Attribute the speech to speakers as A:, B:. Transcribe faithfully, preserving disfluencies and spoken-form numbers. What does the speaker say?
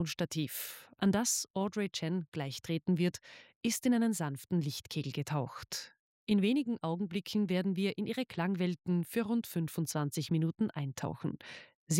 A: Stativ, an das Audrey Chen gleichtreten wird, ist in einen sanften Lichtkegel getaucht. In wenigen Augenblicken werden wir in ihre Klangwelten für rund fünfundzwanzig Minuten eintauchen.